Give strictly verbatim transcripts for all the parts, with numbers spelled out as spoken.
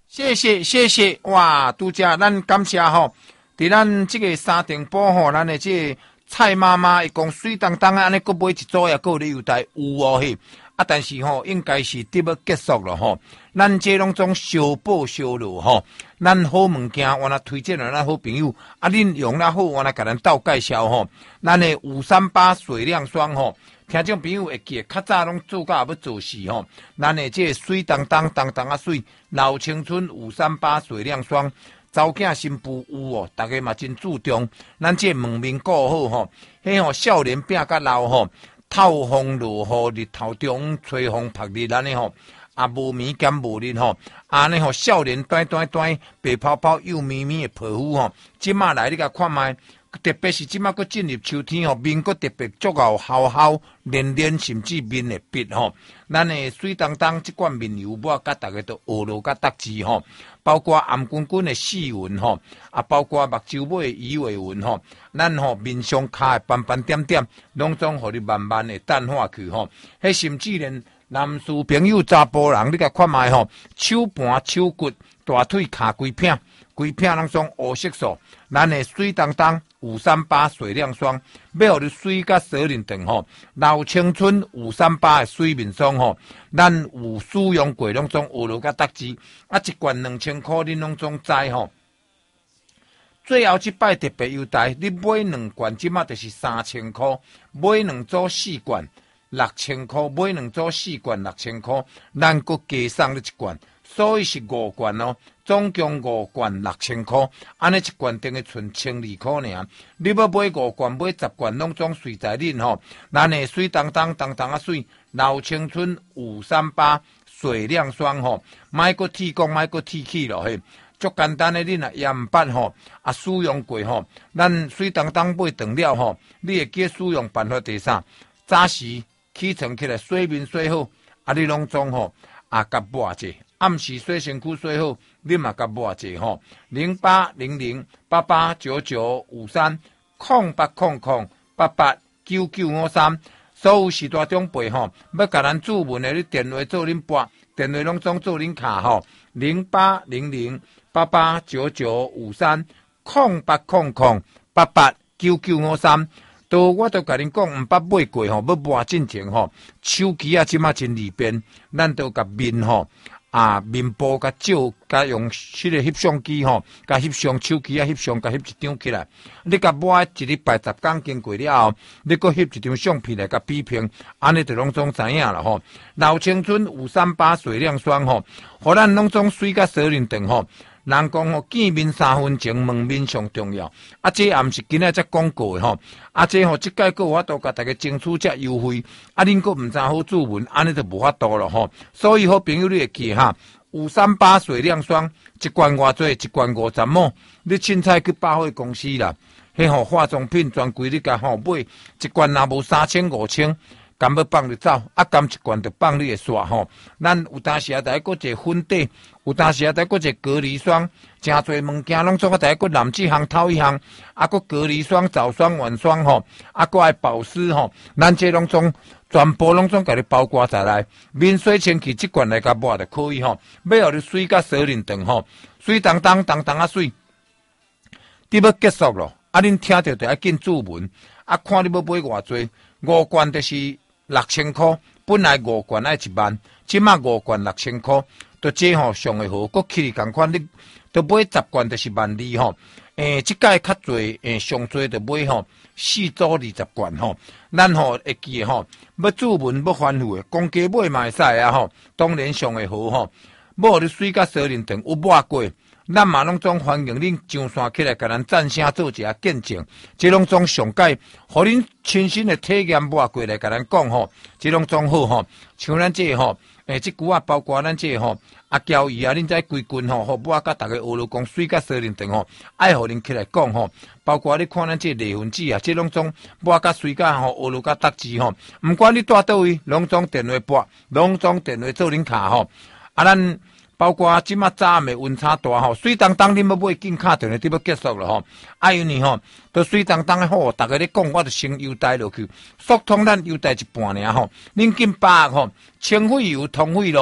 谢谢谢谢，哇，拄则咱感谢吼，伫咱即个三重埔吼，咱的即个蔡妈妈伊讲水当当安尼，搁买一组也搁有咧优待有哦嘿。啊，但是吼、哦，应该是得要结束了吼。咱这拢总小补小落吼，咱好物件我若推荐了咱好朋友，啊，恁用了好，我来甲咱斗介绍吼。咱的五三八水亮霜吼，听众朋友会记，较早拢做甲要做事吼。咱的这水当当当当啊水，老青春五三八水亮霜。查某囝新妇有哦，大家嘛真注重。咱这门面顾好吼，迄吼少年变甲老吼。透风落雨，日头中吹风晒日安尼吼，啊无眠兼无日吼，安尼吼少年短短短白泡泡幼咪咪的皮肤吼，即马来你甲看卖，特别是即马佫进入秋天吼，面佫特别足够好好连连，甚至面会白吼。咱的水当当即款面油，我甲大家都学落甲得志吼。包括暗滚滚的细纹吼，啊，包括目睭尾的鱼尾纹吼，咱吼面上卡的斑斑点点，拢总互你慢慢的淡化去吼。迄甚至连男士朋友查甫人，你甲看卖吼，手盘手骨大腿卡规片，规片拢总黑色素。咱的水当当五三八水亮霜，要互你水甲蛇鳞长吼。老青春五三八的水面霜吼，咱有使用过拢总学落甲得志。啊，一罐两千块，恁拢总知吼。最后一摆特别优待，你买两罐，即马就是三千块，买两组四罐六千块，买两组四罐六千块，咱佫加送你一罐，所以是五罐哦。总共五罐六千块，安尼一罐等于剩千二块尔。你要买五罐，买十罐，拢总随在恁吼。咱的水当当当当啊水，老青春五三八水亮霜吼，莫阁剃光，莫阁剃去咯嘿。足简单的，恁啊盐巴吼，啊使用过吼，咱水当当买长了吼，你会记使用办法第三，早时起床起来洗面洗好，啊你拢总吼啊甲抹者，暗时洗身躯洗好，你嘛甲抹者吼，零八零零八八九九五三空八空空八八九九五三，所有时大长辈吼，要甲咱注文的，你电话做恁拨，电话拢总做恁卡吼，零八零零。八八九九五三空八空空八八九九五三，都我都甲恁讲，毋捌买过吼，要抹进前吼，手机啊，即马真利便，咱都甲面吼啊面部甲照，甲用迄个翕相机吼，甲翕相手机啊翕相，甲翕一张起来，你甲抹一礼拜十天经过了后，你搁翕一张相片来甲比拼，安尼就拢总知影啦吼。老青春五三八水亮霜吼，互咱拢总水甲蛇鳞长吼。人讲吼，见面三分情，门面上重要。啊，这也毋是今仔才广告的吼。啊，这吼，即届个我都甲大家争取这优惠。啊，恁个毋知好注文，安尼就无法度了吼。所以好朋友你会记哈，五三八水亮霜一罐偌济，一罐五十毛，你凊彩去百货公司啦。迄吼化妆品专柜你甲吼买一罐若无三千五千。甘要放你走，啊甘一罐就放你的煞吼。咱有当时啊，大家搁一个粉底，有当时啊，大家搁一个隔离霜，真侪物件拢做啊，大家搁揽一项偷一项，啊搁隔离霜、早霜、晚霜吼，啊搁爱保湿吼，咱这拢总全部拢总甲你包裹在内，面水清气即罐来甲抹就可以吼。要互你水甲蛇鳞长吼，水当当当当啊水，你要结束咯，啊恁听着就要紧注文，啊看你要买偌济，五罐就是。六千块，本来五罐爱一万，即马五罐六千块，都这吼上会好，搁起共款，你都买十罐就是万二吼。诶、欸，即届较侪，诶、欸，上侪就买吼四组二十罐吼。咱吼会记吼，要注文要反复的，公家买嘛会使啊吼。当然上会好吼，要你水甲蛇鳞长有抹过。咱嘛拢总欢迎恁上线起来，甲咱赞声做一下见证。这拢总上届，互恁亲身的体验抹过来，甲咱讲吼，这拢总好吼。像咱这吼，诶，即句啊，包括咱这吼阿娇姨啊，恁在规群吼，好抹甲大家学落讲水甲蛇鳞长吼，爱互恁起来讲吼。包括你看咱这内分子啊，这拢总抹甲水甲吼，学落甲得志吼。毋管你住倒位，拢总电话拨，拢总电话做恁卡吼。啊，咱。包括即马早暗的温差大吼，水当当恁要买紧卡电话，你要结束了吼。啊，因为吼，都水当当的好，大家咧讲，我就先优待落去，速通咱优待一半尔吼。恁紧把握吼，清费油、通费咯，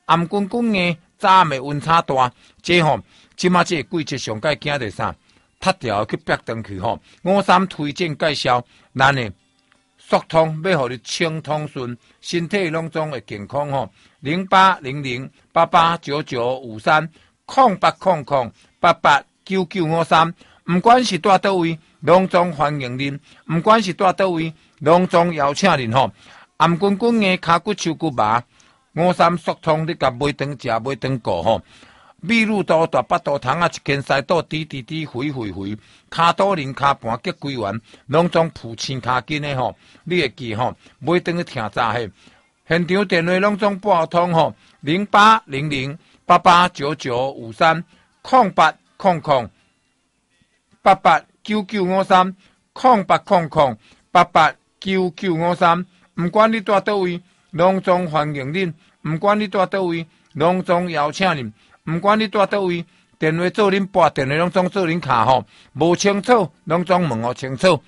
暗滚滚的早暗的温差大，这吼，即马这个季节上该惊着啥？脱掉去逼登去吼。五三推荐介绍，咱的速通要互你清通顺，身体拢总会健康吼。零八零零八八九九五三空八空空八八九九五三，唔管是住倒位，拢总欢迎恁；唔管是住倒位，拢总邀请恁吼。暗滚滚的骹骨手骨麻，五三速通你甲买顿食，买顿过吼。秘鲁刀大巴肚糖啊，一根西刀滴滴滴回回回，骹肚零骹盘结规丸，拢总浮青骹筋的吼。你会记吼，买顿去听早嘿。现场电话拢总拨通吼，零八零零八八九九五三空八空空八八九九五三空八空空八八九九五三。唔管你住倒位，拢总欢迎恁；唔管你住倒位，拢总邀请恁；唔管你住倒位，电话做恁拨，电话拢总做恁卡吼。无清楚，拢总问我清楚。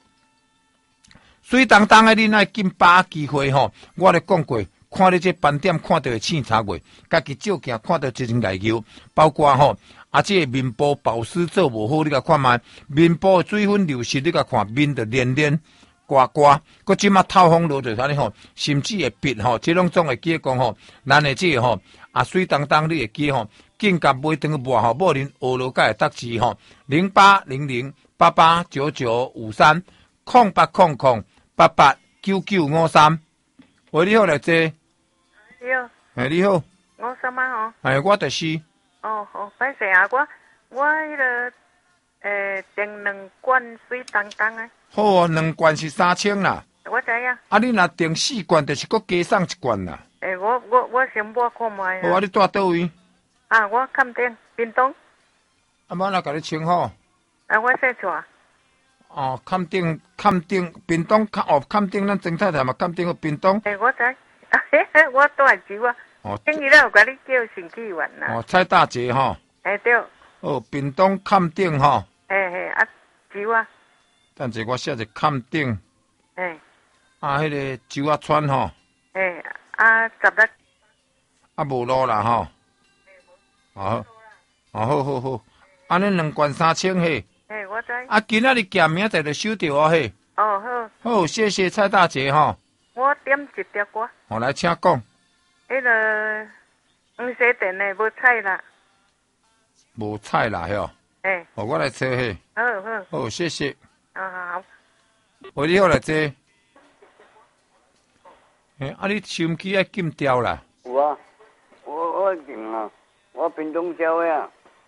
水当当的恁爱紧把握机会吼，我咧讲过，看你这斑点看到会凊彩过，家己照镜看到一身内油，包括吼啊，这个面部保湿做无好，你甲看卖，面部水分流失，你甲看面就黏黏刮刮，佮即马透风落着安尼吼，甚至会闭吼，即拢总会记讲吼，咱的这个吼啊水当当你会记吼，紧甲买顿去抹吼，无恁学落甲会得志吼，零八零零八八九九五三空八空空。八八九九五三，喂，你好，来坐。 你好。 哎，你好。 我什么哦？ 哎，我就是。 哦哦，歹势啊，我我迄、那个诶，订两罐水当当的。 好哦，两罐是三千啦。 我知影。 啊，你若订四罐，就是搁加送一罐啦。 诶，我我我先摸看卖。 好啊，你住倒位？ 啊，我垦丁，屏东。 啊，我来甲你称好。 啊，我说错。 哦，垦丁，垦丁，屏东，哦，垦丁，咱郑太太嘛，垦丁个屏东。 诶，我知，我都系知我。哦。今日咧有甲你叫陈启源啦。 哦，蔡大姐吼。 诶，对。 哦，屏东垦丁吼。 诶嘿，啊，知我。 等者我写者垦丁。 诶。 啊，迄个周啊川吼。 诶，啊，十六。 啊，无路啦吼。哦。哦，好好好，安尼两罐三千嘿。 诶，我知。 啊，今仔日见明仔就收到啊嘿。 哦，好。 好，谢谢蔡大姐吼。 我点一条歌。 我来请讲。 迄个黄西店的无菜啦。 无菜啦吼。 诶。 哦，我来找嘿。 好好。 好，谢谢。 好好好。 喂，你好来坐。诶，啊，你收音机爱禁掉啦。 有啊，我我禁啊，我屏东招的啊。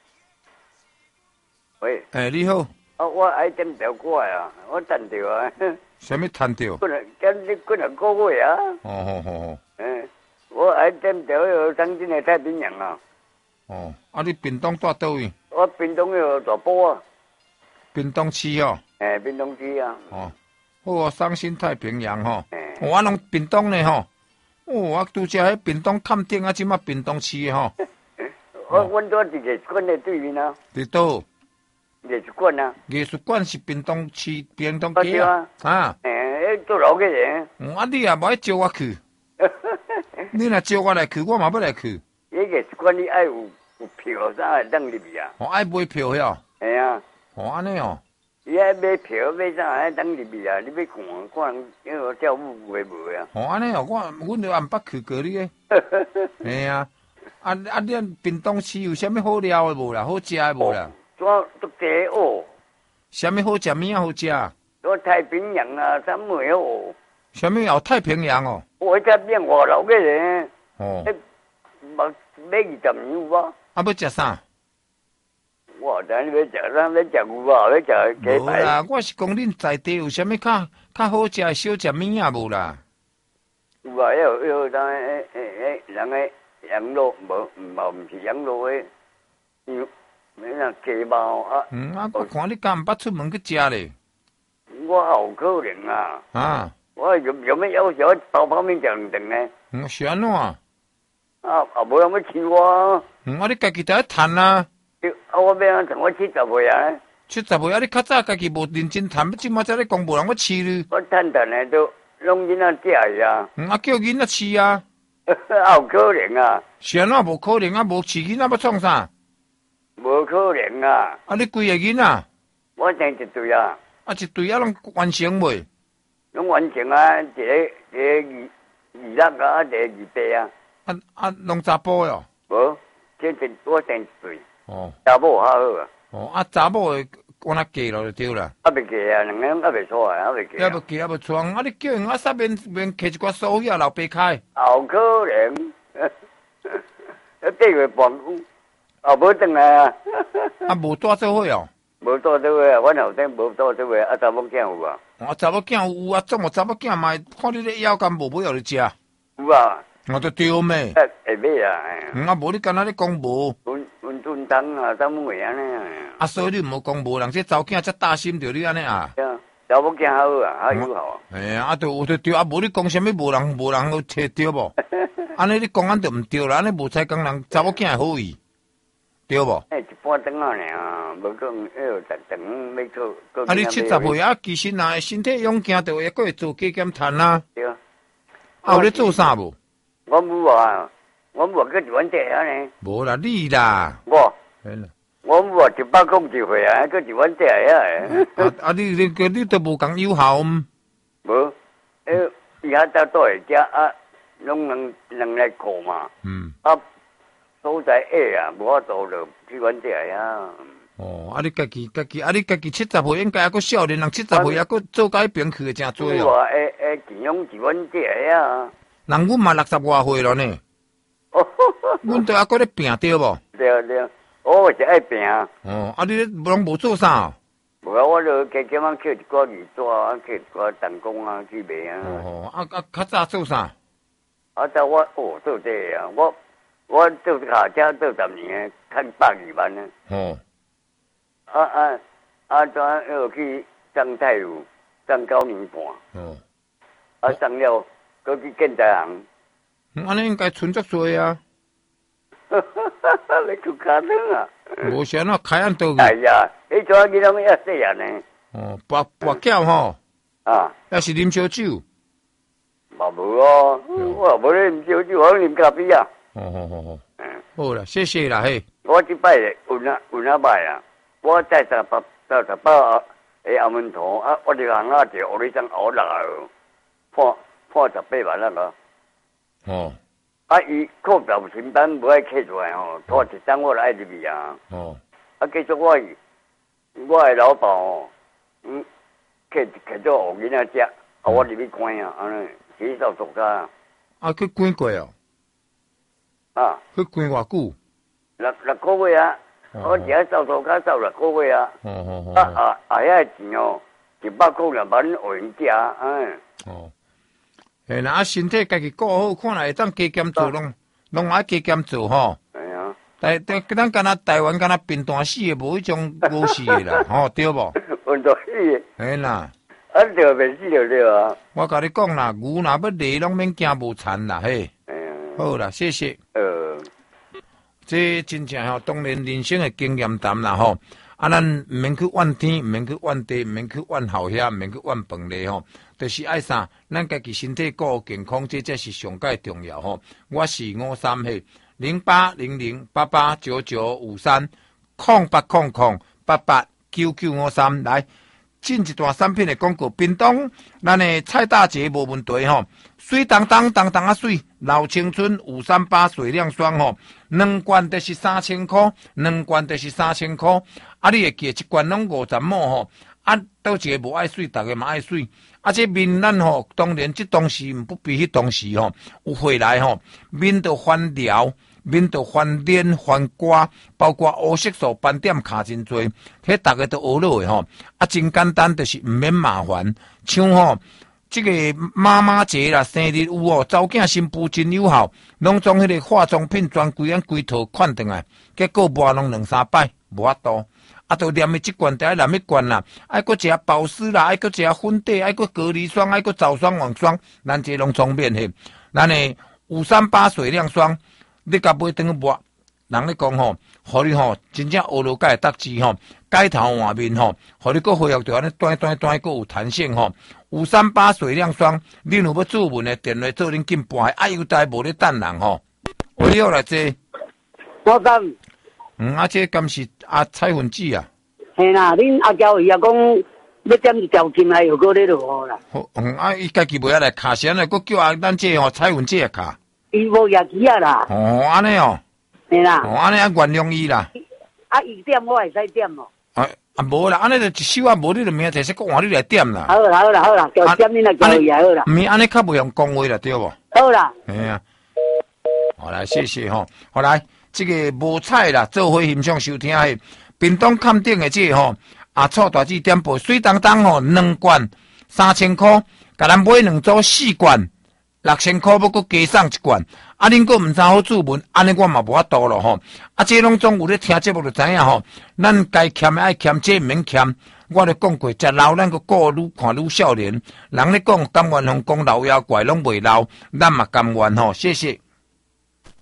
喂， 诶，你好。 啊，我爱点条歌啊，我弹着啊。 什么弹着？ 几若今你几若个月啊？ 哦好好好。 嗯，我爱点条迄个当今的太平洋啊。 哦，啊，你屏东住倒位？ 我屏东迄个大埔啊。 屏东市哦。 诶，屏东市啊。 哦，好啊，伤心太平洋吼。我拢屏东的吼。哦，我拄则喺屏东垦丁啊，即马屏东市的吼。 我阮住伫艺术馆的对面啊。 伫倒？ 艺术馆啊。 艺术馆是屏东市屏东街啊。 啊。 诶，做老个人。 嗯，啊，你也无爱招我去。你若招我来去，我嘛要来去。 迄艺术馆你爱有有票才会当入去啊。 我爱买票遐。 系啊。 哦，安尼哦。 你爱买票买啥爱当入去啊？你要看看人迄个跳舞有诶无啊？ 哦，安尼哦，我阮就暗捌去过你诶。嘿啊，啊啊！你屏东市有啥物好料诶无啦？好食诶无啦？ 怎都济哦？ 啥物好食物啊？好食？ 我太平洋啊，啥物哦？ 啥物哦？太平洋哦？ 我才变外老个人。 哦。 买买二十年有无？ 啊，要食啥？ 我等你要食啥？要食牛肉，要食鸡排。 无啦，我是讲恁在地有啥物较较好食诶小食物啊无啦？ 有啊，有有当诶诶诶，人诶羊肉无，无毋是羊肉诶，牛，咩那鸡包啊。 嗯啊，我看你敢毋捌出门去食咧？ 我有可能啊。 啊。 我有有咩要求包泡面食两顿呢？ 嗯，是安怎？啊， 啊无人要饲我。 嗯，啊，你家己在趁啊。 啊，我要安怎我七十岁啊？ 七十岁啊！你较早家己无认真趁，即马才咧讲无人要饲你。 我趁趁的都拢囡仔食呀。 嗯，啊叫囡仔饲啊。 有可能啊？ 是安怎无可能啊？无饲囡仔要创啥？ 无可能啊！ 啊，你几个囡仔？ 我生一对啊。 啊，一对啊，拢完成未？ 拢完成啊！一个一个二二六啊，一个二八啊。 啊啊，拢查甫哟？ 无，这是我生一对。 哦。 查某较好啊。 哦，啊，查某诶，我那嫁咯就对啦。 啊，未嫁啊，两个还未出来，还未嫁。 还未嫁，还未创，啊，你叫因啊，煞免免摕一寡所有老爸开。 有可能。啊，八月半啊，无转来啊。 啊，无带做伙哦。 无带做伙啊，阮后生无带做伙，啊，查某囝有啊。 啊，查某囝有啊，怎么查某囝嘛？看你咧腰干无买互你食。 有啊。 我都对咩？ 啊，会买啊。 嗯啊，无你敢若咧讲无？ 阮阮准当啊，怎么会安尼啊？ 啊，所以你毋好讲无，人这查某囝才大心着你安尼啊。 查某囝好啊，较友好。 哎呀，啊，就有就对啊，无你讲啥物，无人无人摕对无？安尼你讲安就毋对啦，安尼无才讲人查某囝会好意，对无？ 哎，一半钟啊尔，无讲要十钟要做。 啊，你七十岁啊，其实若身体勇健，就会阁会做加减趁啊。 对啊。 啊，有咧做啥无？ 我母啊，我母个一万块啊呢。 无啦，你啦。 我。 嘿啦。 我母啊，一百公一岁啊，个一万块啊。 啊啊，你你个你都无讲有效。 无，诶，以下到倒会食啊，拢两两来顾嘛。 嗯。 啊，所在矮啊，无法度就一万块啊。 哦，啊，你家己家己，啊，你家己七十岁应该还阁少年人，七十岁还阁做甲迄边去的真多哦。 我诶诶，钱用一万块啊。 人阮嘛六十外岁了呢。 哦。 阮都还阁咧拼对无？ 对对，我是爱拼。 哦，啊，你拢无做啥？ 无啊，我就加减啊，捡一寡二纸啊，捡一寡弹弓啊去卖啊。 哦，啊啊，较早做啥？ 啊，早我哦做这个啊，我我做卡车做十年，赚百二万呢。 哦。 啊啊啊！转又去张太武，张九年半。 哦。 啊，上了，搁去建材行。 嗯，安尼应该存足多啊。 哈哈哈哈！你做卡灯啊？ 无啥那开按倒去。 哎呀，迄阵囡仔们也细汉呢。 哦，跋跋筊吼。 啊。 也是啉烧酒。 嘛无哦，我无咧啉烧酒，我啉咖啡啊。 哦哦哦哦。嗯。好啦，谢谢啦嘿。 我即摆运啊运啊歹啊，我在十八到十八诶后门头啊，我就行啊，就学你张学啦，判判十八万啦个。 哦。 啊，伊扣表情单无爱刻出来吼，拖一张我就爱入去啊。 哦。 啊，继续我我诶老爸吼，嗯，刻刻做学囡仔食，啊，我入去关啊，安尼洗手做家。 啊，去关过哦。 啊。 去关偌久？ 六六个月啊，我只喺手做家走六个月啊。 哦哦哦。 啊啊啊！遐钱哦，一百块两万学人食，哎。 哦。诶，那啊，身体家己顾好，看来会当加减做，拢拢爱加减做吼。 哎呀。 但但咱敢若台湾敢若贫惰死诶，无迄种无死诶啦，吼对无？ 贫惰死诶。 嘿啦。 啊，着袂死着对啊。 我甲你讲啦，牛若要犁，拢免惊无田啦，嘿。 哎呀。 好啦，谢谢。 呃。 这真正吼，当然人生诶经验谈啦吼。啊，咱毋免去怨天，毋免去怨地，毋免去怨后兄，毋免去怨饭粒吼。就是爱啥，咱家己身体顾好健康，这才是上界重要吼。我是五三岁，零八零零八八九九五三，空八空空八八九九五三来。进一段产品的广告，屏东咱的蔡大姐无问题吼，水当当当当啊水，老青春五三八水亮霜吼，两罐就是三千块，两罐就是三千块，啊你会记一罐拢五十亩吼，啊倒一个无爱水，逐个嘛爱水，啊这面咱吼，当然这当时不比迄当时吼，有回来吼，面就翻疗。面到翻脸翻瓜，包括黑色素斑点卡真多，迄大家都学落的吼，啊真简单，就是毋免麻烦。像吼，这个妈妈节啦、生日有哦，走囝新妇真有效，拢将迄个化妆品全规安规套款转来，结果抹拢两三摆无法度，啊，都念的即罐就爱念迄罐啦，爱搁食保湿啦，爱搁食粉底，爱搁隔离霜，爱搁早霜晚霜，咱这拢装免嘿，咱的五三八水亮霜。你甲买等去抹， 人咧讲吼，互你吼真正学落改得志吼，改头换面吼，互你个恢复着安尼短短短个有弹性吼。五三八水亮霜，恁有要注文的电话做恁紧搬，啊优待无咧等人吼。我了来这， 我讲， 嗯，啊这敢是啊彩云子啊？ 嘿啦，恁阿娇伊也讲要点一条金来又搁咧落雨啦。 好，嗯，啊伊家己袂晓来卡，先来，佫叫啊咱这吼彩云子来卡。 伊无夜机啊啦。 哦，安尼哦。 嘿啦。 哦，安尼啊原谅伊啦。 啊，伊点我会使点咯。 啊啊无啦，安尼就一手啊，无你就明仔载说换你来点啦。 好啦好啦好啦，叫点恁来叫伊好啦。 毋免安尼较袂用讲话啦，对无？ 好啦。 哎呀，好来，谢谢吼。好来，这个无彩啦，做伙欣赏收听的，屏东坎顶的这个吼，阿错大姊店铺水当当吼，两罐三千块，甲咱买两组四罐，六千块，要佮加送一罐。啊，恁佫毋知好注文，安尼我嘛无法度咯吼。啊，这拢总有咧听节目就知影吼，咱该欠的爱欠，这毋免欠。我咧讲过，食老咱个过愈看愈少年。人咧讲，甘愿互讲老妖怪拢袂老，咱嘛甘愿吼。谢谢。